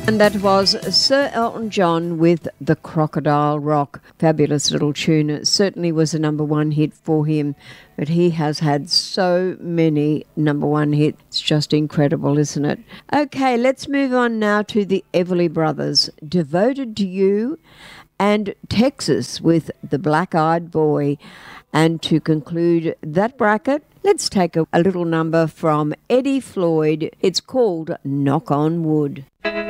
And that was Sir Elton John with The Crocodile Rock. Fabulous little tune. It certainly was a number one hit for him, but he has had so many number one hits. It's just incredible, isn't it? Okay, let's move on now to the Everly Brothers, Devoted to You, and Texas with The Black-Eyed Boy. And to conclude that bracket, let's take a little number from Eddie Floyd. It's called Knock on Wood.